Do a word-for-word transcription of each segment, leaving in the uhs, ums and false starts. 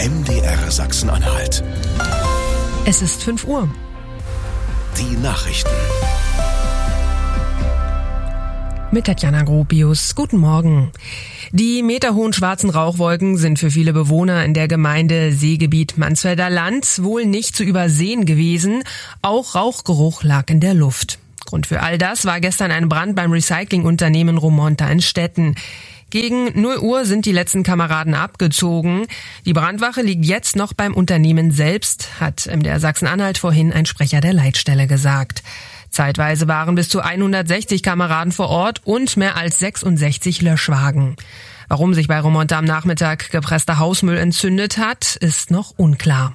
M D R Sachsen-Anhalt. Es ist fünf Uhr. Die Nachrichten. Mit Tatjana Gropius. Guten Morgen. Die meterhohen schwarzen Rauchwolken sind für viele Bewohner in der Gemeinde Seegebiet Mansfelder Land wohl nicht zu übersehen gewesen. Auch Rauchgeruch lag in der Luft. Grund für all das war gestern ein Brand beim Recyclingunternehmen Romonta in Stetten. Gegen null Uhr sind die letzten Kameraden abgezogen. Die Brandwache liegt jetzt noch beim Unternehmen selbst, hat M D R Sachsen-Anhalt vorhin ein Sprecher der Leitstelle gesagt. Zeitweise waren bis zu hundertsechzig Kameraden vor Ort und mehr als sechsundsechzig Löschwagen. Warum sich bei Romonta am Nachmittag gepresster Hausmüll entzündet hat, ist noch unklar.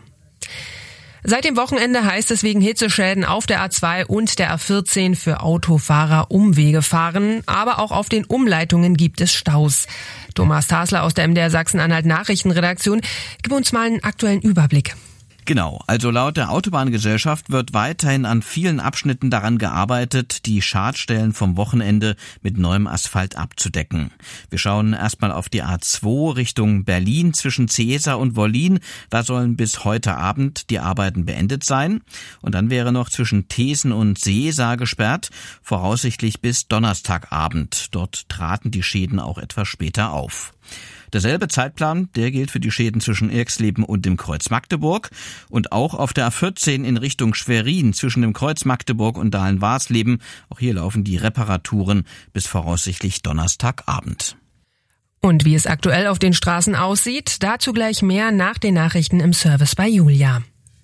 Seit dem Wochenende heißt es wegen Hitzeschäden auf der A zwei und der A vierzehn für Autofahrer Umwege fahren, aber auch auf den Umleitungen gibt es Staus. Thomas Tasler aus der M D R Sachsen-Anhalt Nachrichtenredaktion, gib uns mal einen aktuellen Überblick. Genau, also laut der Autobahngesellschaft wird weiterhin an vielen Abschnitten daran gearbeitet, die Schadstellen vom Wochenende mit neuem Asphalt abzudecken. Wir schauen erstmal auf die A zwei Richtung Berlin zwischen Zeesa und Wollin. Da sollen bis heute Abend die Arbeiten beendet sein. Und dann wäre noch zwischen Thesen und Seesa gesperrt, voraussichtlich bis Donnerstagabend. Dort traten die Schäden auch etwas später auf. Derselbe Zeitplan, der gilt für die Schäden zwischen Irxleben und dem Kreuz Magdeburg und auch auf der A vierzehn in Richtung Schwerin zwischen dem Kreuz Magdeburg und Dahlen-Warsleben. Auch hier laufen die Reparaturen bis voraussichtlich Donnerstagabend. Und wie es aktuell auf den Straßen aussieht, dazu gleich mehr nach den Nachrichten im Service bei Julia.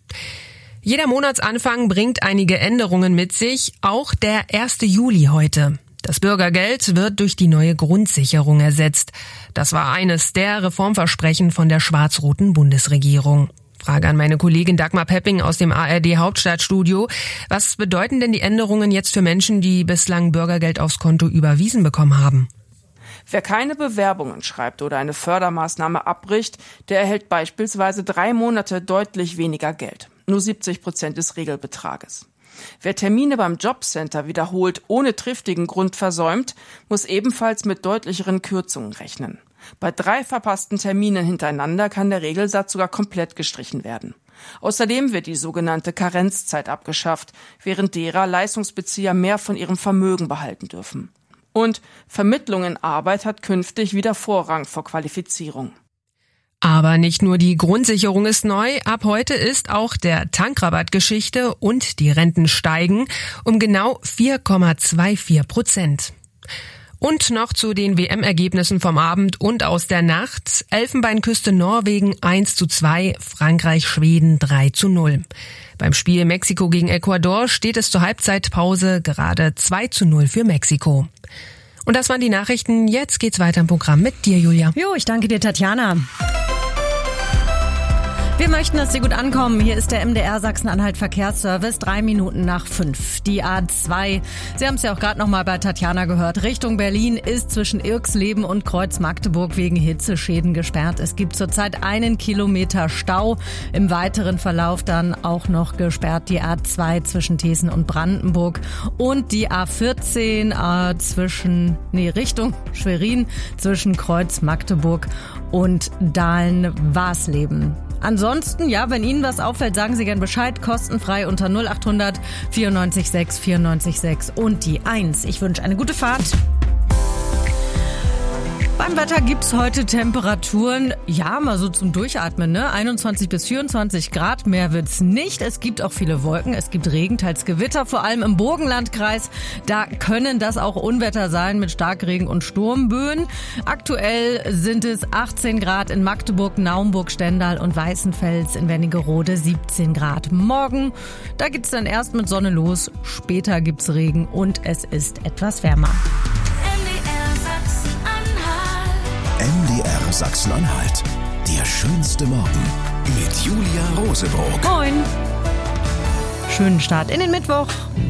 Jeder Monatsanfang bringt einige Änderungen mit sich, auch der erste Juli heute. Das Bürgergeld wird durch die neue Grundsicherung ersetzt. Das war eines der Reformversprechen von der schwarz-roten Bundesregierung. Frage an meine Kollegin Dagmar Pepping aus dem A R D Hauptstadtstudio. Was bedeuten denn die Änderungen jetzt für Menschen, die bislang Bürgergeld aufs Konto überwiesen bekommen haben? Wer keine Bewerbungen schreibt oder eine Fördermaßnahme abbricht, der erhält beispielsweise drei Monate deutlich weniger Geld. Nur siebzig Prozent des Regelbetrages. Wer Termine beim Jobcenter wiederholt ohne triftigen Grund versäumt, muss ebenfalls mit deutlicheren Kürzungen rechnen. Bei drei verpassten Terminen hintereinander kann der Regelsatz sogar komplett gestrichen werden. Außerdem wird die sogenannte Karenzzeit abgeschafft, während derer Leistungsbezieher mehr von ihrem Vermögen behalten dürfen. Und Vermittlung in Arbeit hat künftig wieder Vorrang vor Qualifizierung. Aber nicht nur die Grundsicherung ist neu, ab heute ist auch der Tankrabatt Geschichte und die Renten steigen um genau vier Komma vierundzwanzig Prozent. Und noch zu den W M-Ergebnissen vom Abend und aus der Nacht. Elfenbeinküste Norwegen eins zu zwei, Frankreich Schweden drei zu null. Beim Spiel Mexiko gegen Ecuador steht es zur Halbzeitpause gerade zwei zu null für Mexiko. Und das waren die Nachrichten. Jetzt geht's weiter im Programm mit dir, Julia. Jo, ich danke dir, Tatjana. Wir möchten, dass Sie gut ankommen. Hier ist der M D R Sachsen-Anhalt Verkehrsservice, drei Minuten nach fünf. Die A zwei, Sie haben es ja auch gerade noch mal bei Tatjana gehört, Richtung Berlin ist zwischen Irxleben und Kreuz Magdeburg wegen Hitzeschäden gesperrt. Es gibt zurzeit einen Kilometer Stau. Im weiteren Verlauf dann auch noch gesperrt die A zwei zwischen Thesen und Brandenburg und die A vierzehn äh, zwischen, nee, Richtung Schwerin zwischen Kreuz Magdeburg und Dahlen-Warsleben. Ansonsten, ja, wenn Ihnen was auffällt, sagen Sie gern Bescheid, kostenfrei unter null acht hundert vierundneunzig sechs vierundneunzig sechs und die eins. Ich wünsche eine gute Fahrt. Beim Wetter gibt's heute Temperaturen, ja, mal so zum Durchatmen, ne? einundzwanzig bis vierundzwanzig Grad, mehr wird's nicht. Es gibt auch viele Wolken, es gibt Regen, teils Gewitter, vor allem im Burgenlandkreis. Da können das auch Unwetter sein mit Starkregen und Sturmböen. Aktuell sind es achtzehn Grad in Magdeburg, Naumburg, Stendal und Weißenfels, in Wernigerode siebzehn Grad. Morgen, da geht's dann erst mit Sonne los, später gibt's Regen und es ist etwas wärmer. M D R Sachsen-Anhalt. Der schönste Morgen mit Julia Rosebrugg. Moin. Schönen Start in den Mittwoch.